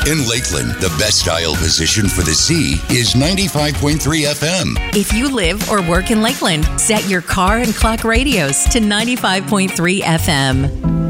In Lakeland, the best dial position for the sea is 95.3 FM. If you live or work in Lakeland, set your car and clock radios to 95.3 FM.